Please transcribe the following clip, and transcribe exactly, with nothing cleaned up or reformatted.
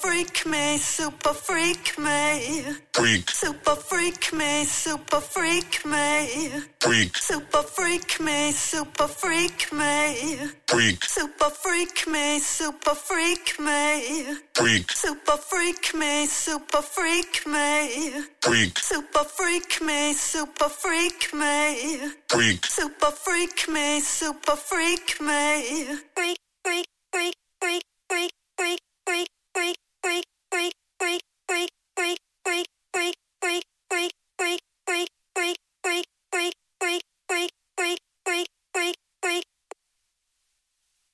freak me, super freak me. Freak. Super freak me, super freak me. Freak. Super freak me, super freak me. Freak. Super freak me, super freak me. Freak. Super freak me, super freak me. Freak. Super freak me, super freak me. Freak. Super freak me, super freak me. Freak.